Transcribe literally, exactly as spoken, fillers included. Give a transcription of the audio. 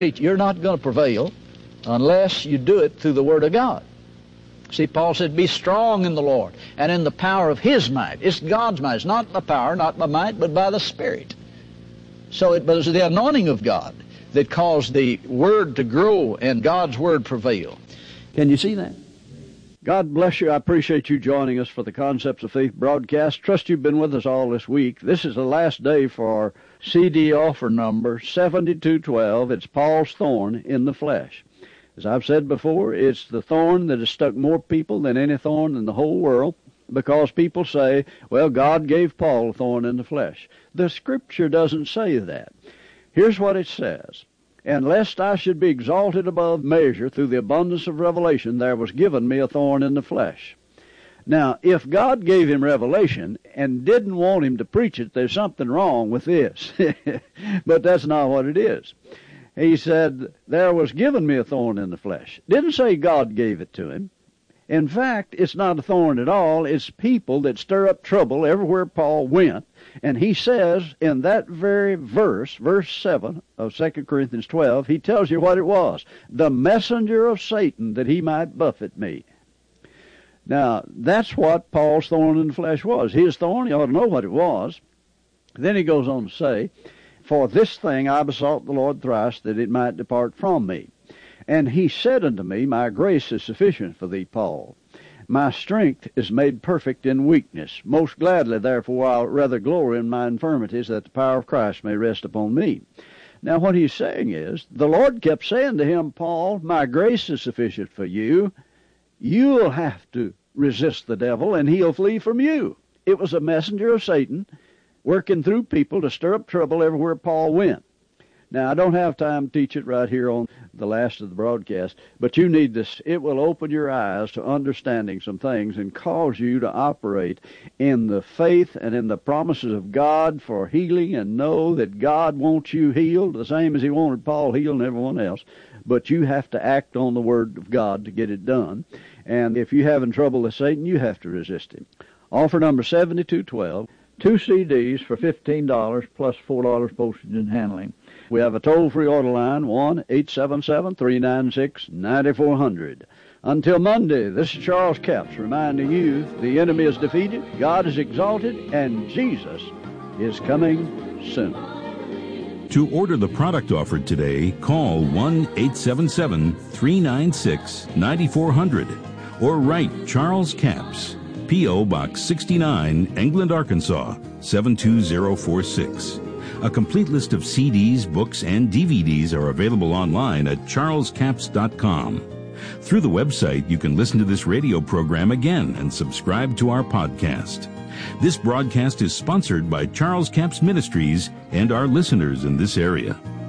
You're not going to prevail unless you do it through the Word of God. See, Paul said, be strong in the Lord and in the power of His might. It's God's might. It's not the power, not by might, but by the Spirit. So it was the anointing of God that caused the Word to grow and God's Word prevail. Can you see that? God bless you. I appreciate you joining us for the Concepts of Faith broadcast. Trust you've been with us all this week. This is the last day for our C D offer number, seventy-two twelve. It's Paul's Thorn in the Flesh. As I've said before, it's the thorn that has stuck more people than any thorn in the whole world, because people say, well, God gave Paul a thorn in the flesh. The Scripture doesn't say that. Here's what it says. And lest I should be exalted above measure through the abundance of revelation, there was given me a thorn in the flesh. Now, if God gave him revelation and didn't want him to preach it, there's something wrong with this. But that's not what it is. He said, there was given me a thorn in the flesh. Didn't say God gave it to him. In fact, it's not a thorn at all. It's people that stir up trouble everywhere Paul went. And he says in that very verse, verse seven of Second Corinthians twelve, he tells you what it was. The messenger of Satan, that he might buffet me. Now, that's what Paul's thorn in the flesh was. His thorn, you ought to know what it was. Then he goes on to say, for this thing I besought the Lord thrice, that it might depart from me. And he said unto me, my grace is sufficient for thee, Paul. My strength is made perfect in weakness. Most gladly, therefore, I'll rather glory in my infirmities, that the power of Christ may rest upon me. Now, what he's saying is, the Lord kept saying to him, Paul, my grace is sufficient for you. You'll have to resist the devil, and he'll flee from you. It was a messenger of Satan working through people to stir up trouble everywhere Paul went. Now, I don't have time to teach it right here on the last of the broadcast, but you need this. It will open your eyes to understanding some things and cause you to operate in the faith and in the promises of God for healing, and know that God wants you healed the same as he wanted Paul healed and everyone else. But you have to act on the Word of God to get it done. And if you're having trouble with Satan, you have to resist him. Offer number seventy-two twelve. Two C Ds for fifteen dollars plus four dollars postage and handling. We have a toll-free order line, one eight seven seven, three nine six, nine four zero zero. Until Monday, this is Charles Capps reminding you the enemy is defeated, God is exalted, and Jesus is coming soon. To order the product offered today, call one eight seven seven, three nine six, nine four zero zero or write Charles Capps, P O. Box sixty-nine, England, Arkansas, seven two zero four six. A complete list of C Ds, books, and D V Ds are available online at charles capps dot com. Through the website, you can listen to this radio program again and subscribe to our podcast. This broadcast is sponsored by Charles Capps Ministries and our listeners in this area.